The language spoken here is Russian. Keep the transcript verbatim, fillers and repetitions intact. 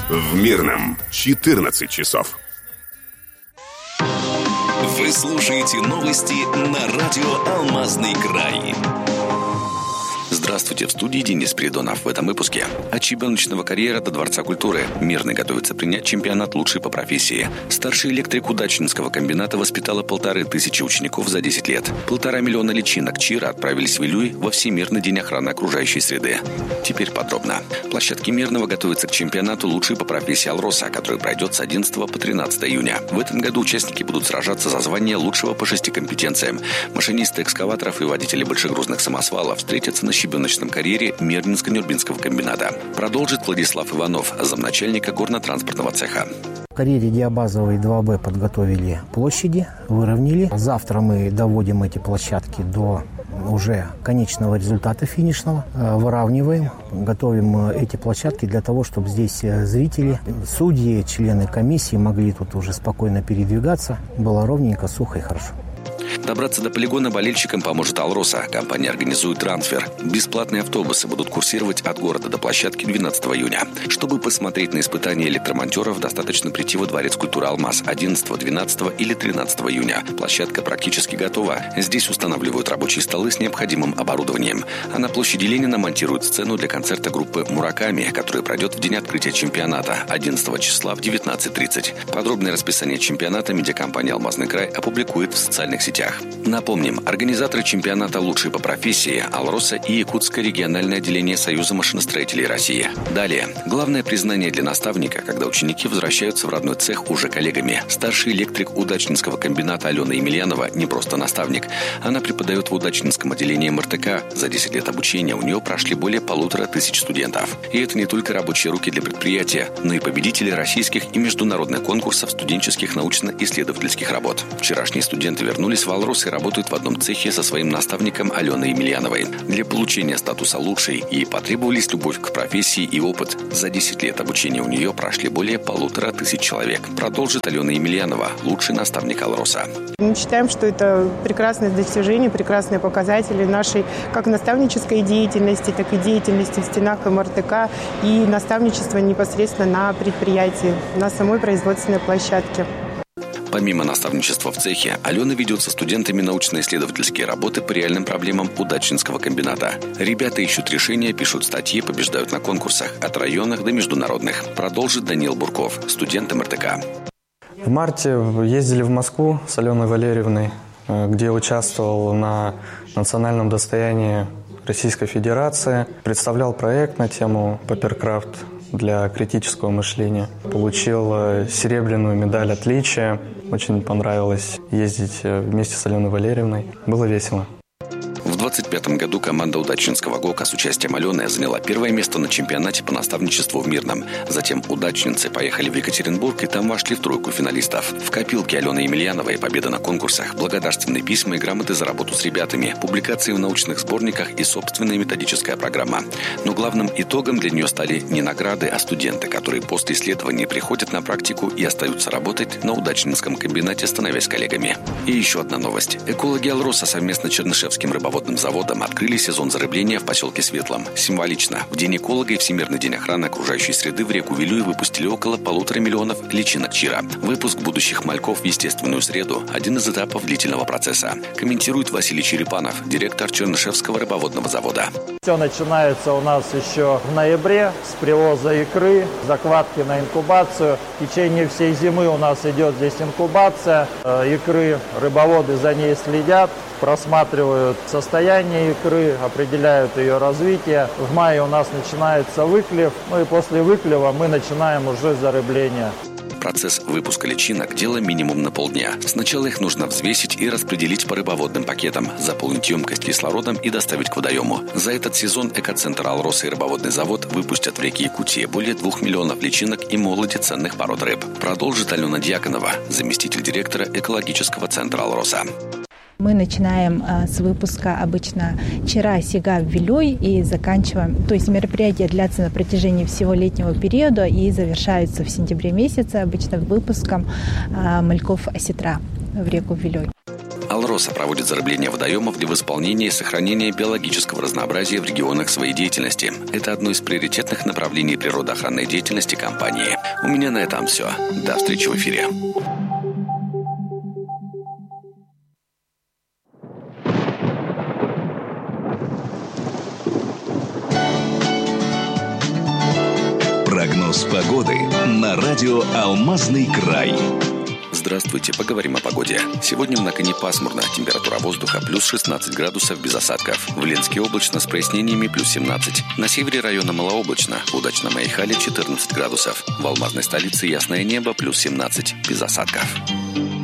В Мирном четырнадцать часов. Вы слушаете новости на радио «Алмазный край». Здравствуйте, в студии Денис Придонов. В этом выпуске. От чемпионочного карьера до Дворца культуры. Мирный готовится принять чемпионат лучший по профессии. Старший электрик Удачнинского комбината воспитала полторы тысячи учеников за десять лет. Полтора миллиона личинок Чира отправились в Вилюй во Всемирный день охраны окружающей среды. Теперь подробно. Площадки Мирного готовятся к чемпионату лучший по профессии «Алроса», который пройдет с одиннадцатого по тринадцатое июня. В этом году участники будут сражаться за звание лучшего по шести компетенциям. Машинисты экскаваторов и водители большегрузных самосвалов встретятся на щебеночном карьере Мирнинско-Нюрбинского комбината. Продолжит Владислав Иванов, замначальника горно-транспортного цеха. В карьере диабазовой два бэ подготовили площади, выровняли. Завтра мы доводим эти площадки до уже конечного результата финишного, выравниваем, готовим эти площадки для того, чтобы здесь зрители, судьи, члены комиссии могли тут уже спокойно передвигаться. Было ровненько, сухо и хорошо. Добраться до полигона болельщикам поможет «Алроса». Компания организует трансфер. Бесплатные автобусы будут курсировать от города до площадки двенадцатого июня. Чтобы посмотреть на испытания электромонтеров, достаточно прийти во Дворец культуры «Алмаз» одиннадцатого, двенадцатого или тринадцатого июня. Площадка практически готова. Здесь устанавливают рабочие столы с необходимым оборудованием. А на площади Ленина монтируют сцену для концерта группы «Мураками», который пройдет в день открытия чемпионата одиннадцатого числа в девятнадцать тридцать. Подробное расписание чемпионата медиакомпания «Алмазный край» опубликует в социальных сетях. Напомним, организаторы чемпионата лучшей по профессии «Алроса» и Якутское региональное отделение Союза машиностроителей России. Далее. Главное признание для наставника, когда ученики возвращаются в родной цех уже коллегами. Старший электрик Удачнинского комбината Алена Емельянова не просто наставник. Она преподает в Удачнинском отделении эм эр тэ ка. За десять лет обучения у нее прошли более полутора тысяч студентов. И это не только рабочие руки для предприятия, но и победители российских и международных конкурсов студенческих научно-исследовательских работ. Вчерашние студенты вернулись в «Алрос» и работают в одном цехе со своим наставником Аленой Емельяновой. Для получения статуса лучшей ей потребовались любовь к профессии и опыт. За десять лет обучения у нее прошли более полутора тысяч человек. Продолжит Алена Емельянова, лучший наставник «Алроса». Мы считаем, что это прекрасное достижение, прекрасные показатели нашей как наставнической деятельности, так и деятельности в стенах эм эр тэ ка и наставничества непосредственно на предприятии, на самой производственной площадке. Помимо наставничества в цехе, Алена ведет со студентами научно-исследовательские работы по реальным проблемам Удачнинского комбината. Ребята ищут решения, пишут статьи, побеждают на конкурсах от районных до международных. Продолжит Даниил Бурков, студент эм эр тэ ка. В марте ездили в Москву с Аленой Валерьевной, где участвовал на национальном достоянии Российской Федерации. Представлял проект на тему «Паперкрафт» для критического мышления. Получил серебряную медаль отличия. Очень понравилось ездить вместе с Аленой Валерьевной. Было весело. В двадцать пятом году команда Удачнинского ГОКа с участием Алены заняла первое место на чемпионате по наставничеству в Мирном. Затем удачницы поехали в Екатеринбург и там вошли в тройку финалистов. В копилке Алены Емельяновой победа на конкурсах, благодарственные письма и грамоты за работу с ребятами, публикации в научных сборниках и собственная методическая программа. Но главным итогом для нее стали не награды, а студенты, которые после исследований приходят на практику и остаются работать на Удачнинском комбинате, становясь коллегами. И еще одна новость. Экологи «Алроса» совместно с Чернышевским рыбоводным заводом открыли сезон зарыбления в поселке Светлом. Символично. В День эколога и Всемирный день охраны окружающей среды в реку Вилюй выпустили около полутора миллионов личинок Чира. Выпуск будущих мальков в естественную среду – один из этапов длительного процесса. Комментирует Василий Черепанов, директор Чернышевского рыбоводного завода. Все начинается у нас еще в ноябре с привоза икры, закладки на инкубацию. В течение всей зимы у нас идет здесь инкубация икры. Рыбоводы за ней следят, просматривают состояние икры, определяют ее развитие. В мае у нас начинается выклев, ну и после выклева мы начинаем уже зарыбление. Процесс выпуска личинок – дело минимум на полдня. Сначала их нужно взвесить и распределить по рыбоводным пакетам, заполнить емкость кислородом и доставить к водоему. За этот сезон экоцентр «Алроса» и рыбоводный завод выпустят в реке Якутии более двух миллионов личинок и молоди ценных пород рыб. Продолжит Алена Дьяконова, заместитель директора экологического центра «Алроса». Мы начинаем э, с выпуска обычно Чира, Сига, Вилюй и заканчиваем. То есть мероприятия длятся на протяжении всего летнего периода и завершаются в сентябре месяце обычно выпуском э, мальков осетра в реку Вилюй. «Алроса» проводит зарыбление водоемов для восполнения и сохранения биологического разнообразия в регионах своей деятельности. Это одно из приоритетных направлений природоохранной деятельности компании. У меня на этом все. До встречи в эфире. Прогноз погоды на радио «Алмазный край». Здравствуйте, поговорим о погоде. Сегодня в Наконе пасмурно, температура воздуха плюс шестнадцать градусов без осадков. В Ленске облачно с прояснениями плюс семнадцать. На севере района малооблачно, в Удачном Айхале четырнадцать градусов. В алмазной столице ясное небо плюс семнадцать без осадков.